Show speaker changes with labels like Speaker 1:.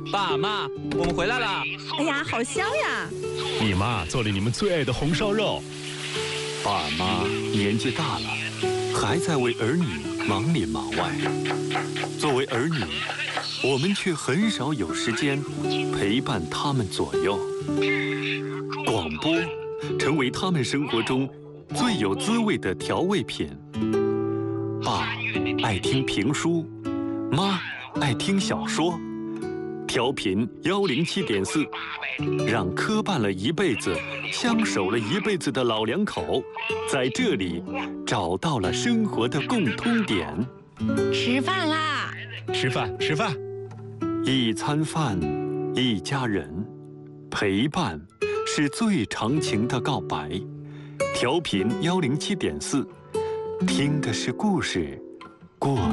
Speaker 1: 爸妈，我们回来了。
Speaker 2: 哎呀，好香呀！
Speaker 3: 你妈做了你们最爱的红烧肉。
Speaker 4: 爸妈年纪大了，还在为儿女忙里忙外。作为儿女，我们却很少有时间陪伴他们左右。广播成为他们生活中最有滋味的调味品。爸爱听评书，妈爱听小说。调频107.4，让磕绊了一辈子、相守了一辈子的老两口，在这里找到了生活的共通点。
Speaker 2: 吃饭啦！
Speaker 3: 吃饭，吃饭。
Speaker 4: 一餐饭，一家人，陪伴是最长情的告白。调频107.4，听的是故事，过